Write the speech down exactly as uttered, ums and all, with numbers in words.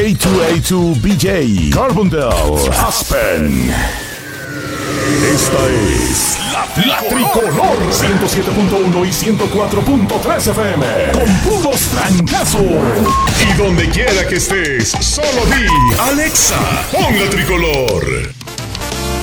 K dos A dos B J, Carbondale, Aspen. Esta es La, la Tricolor ciento siete punto uno y ciento cuatro punto tres F M con puros trancazos. Y donde quiera que estés, solo di Alexa, pon La Tricolor.